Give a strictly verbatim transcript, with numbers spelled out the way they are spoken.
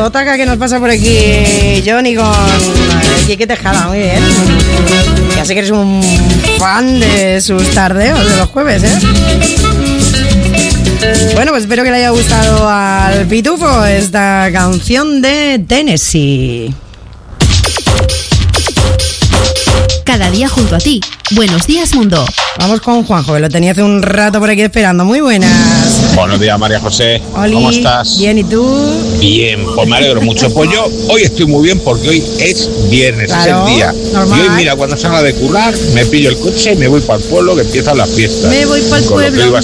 Totaca que nos pasa por aquí Johnny con Quique Tejada, muy bien. Ya sé que eres un fan de sus tardeos de los jueves, ¿eh? Bueno, pues espero que le haya gustado al Pitufo esta canción de Tennessee. Cada día junto a ti. Buenos días, mundo. Vamos con Juanjo, que lo tenía hace un rato por aquí esperando. Muy buenas. Buenos días, María José. Oli, ¿cómo estás? Bien, ¿y tú? Bien, pues me alegro mucho. Pues yo hoy estoy muy bien porque hoy es viernes, claro, es el día. Normal. Y hoy, mira, cuando salga de currar, me pillo el coche y me voy para el pueblo que empiezan las fiestas. Me voy para el Con pueblo. Lo que hoy va a